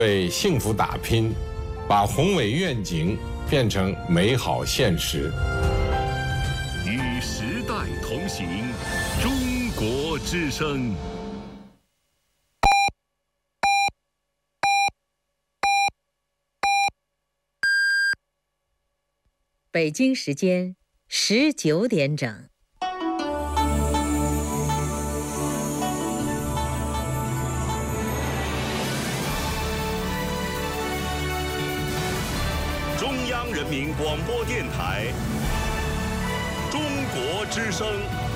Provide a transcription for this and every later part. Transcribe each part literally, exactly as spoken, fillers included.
为幸福打拼，把宏伟愿景变成美好现实。 与时代同行，中国之声。 北京时间十九点整。 中央人民广播电台，中国之声。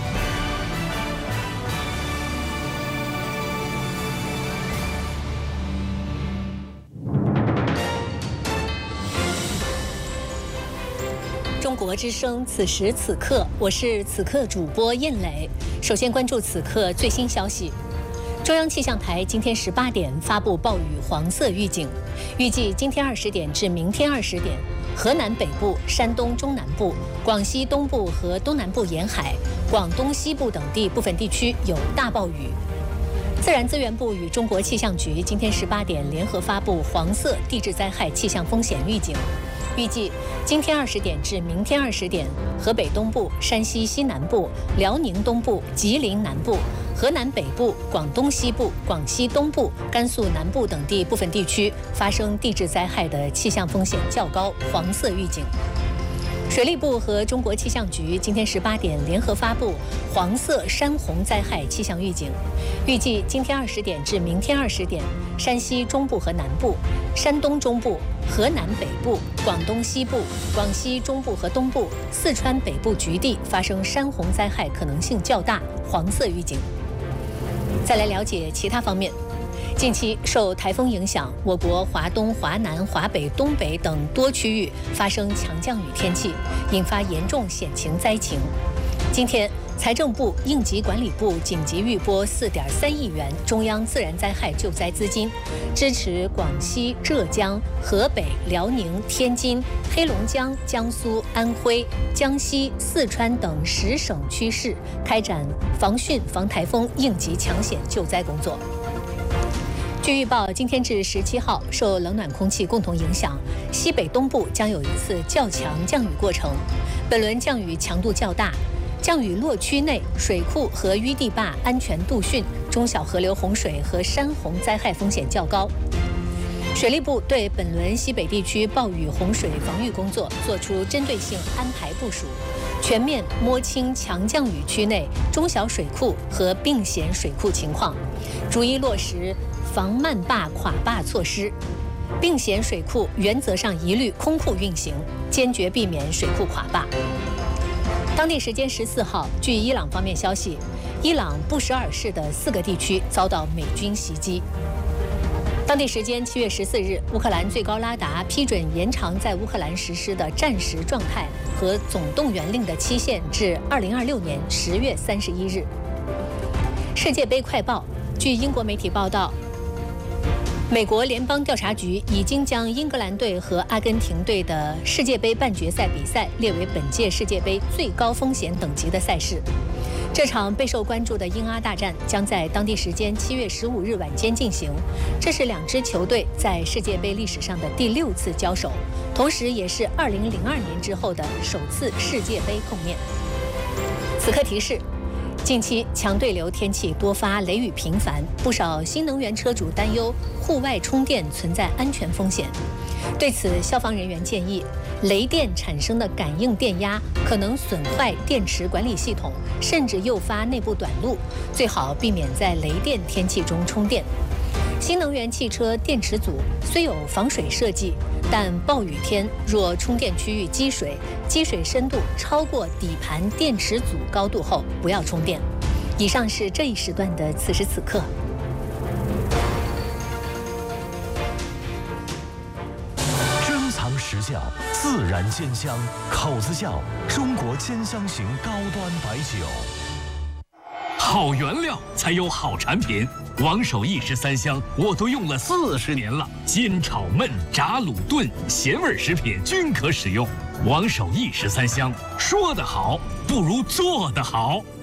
中国之声，此时此刻，我是此刻主播燕磊。首先关注此刻最新消息。中央气象台今天十八点发布暴雨黄色预警，预计今天二十点至明天二十点，河南北部、山东中南部、广西东部和东南部沿海、广东西部等地部分地区有大暴雨。自然资源部与中国气象局今天十八点联合发布黄色地质灾害气象风险预警。预计今天二十点至明天二十点，河北东部、山西西南部、辽宁东部、吉林南部、河南北部、广东西部、广西东部、甘肃南部等地部分地区发生地质灾害的气象风险较高，黄色预警。水利部和中国气象局今天十八点联合发布黄色山洪灾害气象预警，预计今天二十点至明天二十点，山西中部和南部、山东中部、河南北部、广东西部、广西中部和东部、四川北部局地发生山洪灾害可能性较大，黄色预警。再来了解其他方面。近期受台风影响，我国华东、华南、华北、东北等多区域发生强降雨天气，引发严重险情灾情。今天，财政部、应急管理部紧急预拨四点三亿元中央自然灾害救灾资金，支持广西、浙江、河北、辽宁、天津、黑龙江、江苏、安徽、江西、四川等十省区市开展防汛防台风应急抢险救灾工作。据预报，今天至十七号，受冷暖空气共同影响，西北东部将有一次较强降雨过程。本轮降雨强度较大，降雨落区内水库和淤地坝安全度汛，中小河流洪水和山洪灾害风险较高。水利部对本轮西北地区暴雨洪水防御工作作出针对性安排部署，全面摸清强降雨区内中小水库和并险水库情况，逐一落实防漫坝垮坝措施，并险水库原则上一律空库运行，坚决避免水库垮坝。当地时间十四号，据伊朗方面消息，伊朗布什尔市的四个地区遭到美军袭击。当地时间七月十四日，乌克兰最高拉达批准延长在乌克兰实施的战时状态和总动员令的期限至二零二六年十月三十一日。世界杯快报，据英国媒体报道，美国联邦调查局已经将英格兰队和阿根廷队的世界杯半决赛比赛列为本届世界杯最高风险等级的赛事。这场备受关注的英阿大战将在当地时间七月十五日晚间进行，这是两支球队在世界杯历史上的第六次交手，同时也是二零零二年之后的首次世界杯共面。此刻提示：近期强对流天气多发，雷雨频繁，不少新能源车主担忧户外充电存在安全风险。对此，消防人员建议，雷电产生的感应电压可能损坏电池管理系统，甚至诱发内部短路，最好避免在雷电天气中充电。新能源汽车电池组虽有防水设计，但暴雨天若充电区域积水，积水深度超过底盘电池组高度后，不要充电。以上是这一时段的此时此刻。 珍藏实窖，自然鲜香，口子窖，中国兼香型高端白酒。 好原料才有好产品，王守义十三香我都用了四十年了，煎炒焖炸卤炖咸味食品均可使用。王守义十三香，说得好不如做得好。